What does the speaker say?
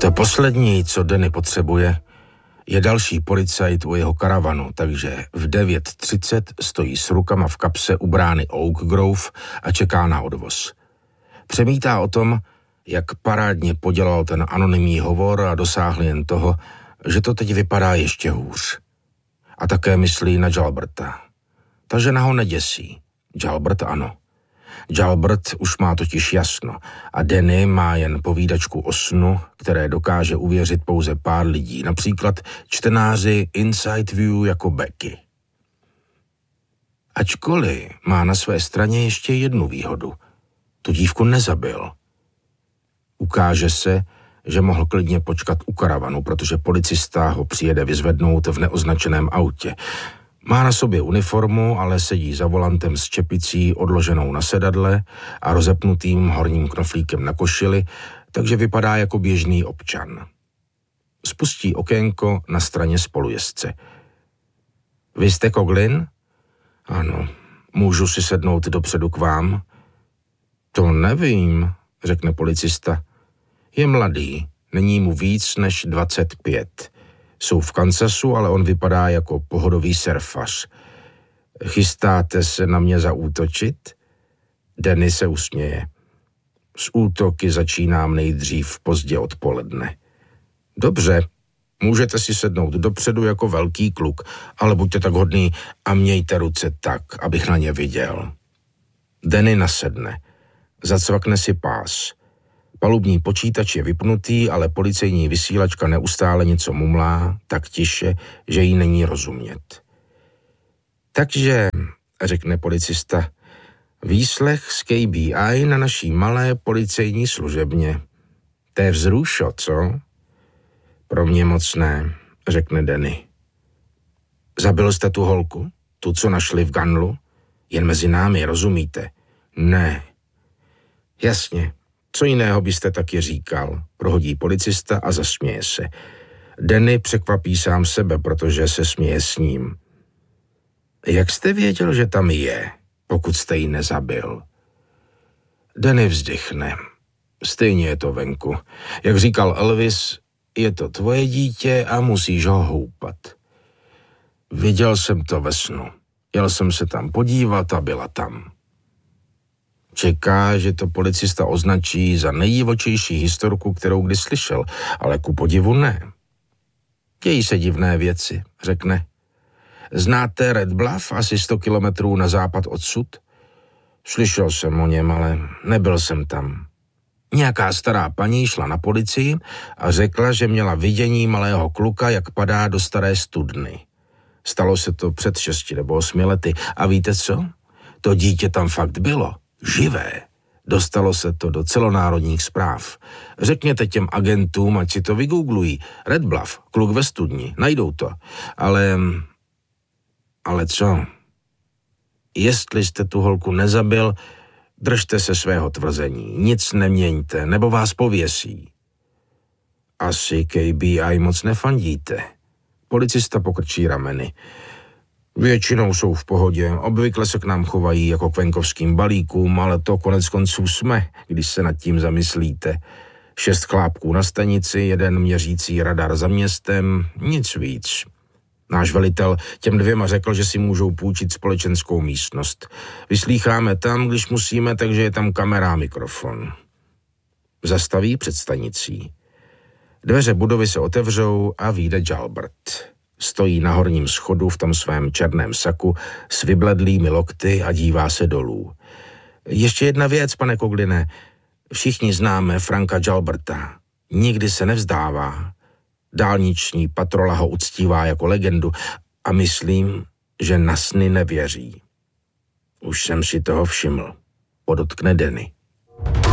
To poslední, co Danny potřebuje, je další policajt u jeho karavanu, takže v 9:30 stojí s rukama v kapse u brány Oak Grove a čeká na odvoz. Přemítá o tom, jak parádně podělal ten anonymní hovor a dosáhl jen toho, že to teď vypadá ještě hůř. A také myslí na Jalberta. Ta žena ho neděsí. Jalbert ano. Jalbert už má totiž jasno a Danny má jen povídačku o snu, které dokáže uvěřit pouze pár lidí, například čtenáři Inside View jako Becky. Ačkoliv má na své straně ještě jednu výhodu. Tu dívku nezabil. Ukáže se, že mohl klidně počkat u karavanu, protože policista ho přijede vyzvednout v neoznačeném autě. Má na sobě uniformu, ale sedí za volantem s čepicí odloženou na sedadle a rozepnutým horním knoflíkem na košili, takže vypadá jako běžný občan. Spustí okénko na straně spolujezdce. Vy jste Coughlin? Ano, můžu si sednout dopředu k vám? To nevím, řekne policista. Je mladý, není mu víc než 25. Jsou v Kansasu, ale on vypadá jako pohodový surfař. Chystáte se na mě zaútočit? Danny se usměje. S útoky začínám nejdřív pozdě odpoledne. Dobře, můžete si sednout dopředu jako velký kluk, ale buďte tak hodný a mějte ruce tak, abych na ně viděl. Danny nasedne. Zacvakne si pás. Palubní počítač je vypnutý, ale policejní vysílačka neustále něco mumlá, tak tiše, že jí není rozumět. Takže, řekne policista, výslech z KBI na naší malé policejní služebně. To je vzrušo, co? Pro mě moc ne, řekne Danny. Zabil jste tu holku? Tu, co našli v Gunlu? Jen mezi námi, rozumíte? Ne. Jasně. Co jiného byste taky říkal, prohodí policista a zasměje se. Danny překvapí sám sebe, protože se směje s ním. Jak jste věděl, že tam je, pokud jste ji nezabil? Danny vzdychne. Stejně je to venku. Jak říkal Elvis, je to tvoje dítě a musíš ho houpat. Viděl jsem to ve snu. Jel jsem se tam podívat a byla tam. Čeká, že to policista označí za nejdivočejší historku, kterou kdy slyšel, ale ku podivu ne. Dějí se divné věci, řekne. Znáte Red Bluff, asi 100 kilometrů na západ odsud? Slyšel jsem o něm, ale nebyl jsem tam. Nějaká stará paní šla na policii a řekla, že měla vidění malého kluka, jak padá do staré studny. Stalo se to před 6 nebo 8 lety a víte co? To dítě tam fakt bylo. Živé. Dostalo se to do celonárodních zpráv. Řekněte těm agentům, ať si to vygooglují. Red Bluff, kluk ve studni, najdou to. Ale co? Jestli jste tu holku nezabil, držte se svého tvrzení. Nic neměňte, nebo vás pověsí. Asi KBI moc nefandíte. Policista pokrčí rameny. Většinou jsou v pohodě, obvykle se k nám chovají jako k venkovským balíkům, ale to konec konců jsme, když se nad tím zamyslíte. 6 chlápků na stanici, 1 měřící radar za městem, nic víc. Náš velitel těm 2 řekl, že si můžou půjčit společenskou místnost. Vyslýcháme tam, když musíme, takže je tam kamera a mikrofon. Zastaví před stanicí. Dveře budovy se otevřou a vyjde Jalbert. Stojí na horním schodu v tom svém černém saku s vybledlými lokty a dívá se dolů. Ještě jedna věc, pane Coughlin. Všichni známe Franka Jalberta. Nikdy se nevzdává. Dálniční patrola ho uctívá jako legendu a myslím, že na sny nevěří. Už jsem si toho všiml, podotkne Danny.